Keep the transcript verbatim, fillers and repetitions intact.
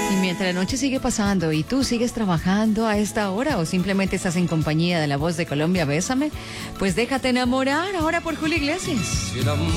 Y mientras la noche sigue pasando y tú sigues trabajando a esta hora o simplemente estás en compañía de la voz de Colombia, Bésame, pues déjate enamorar ahora por Julio Iglesias. El amor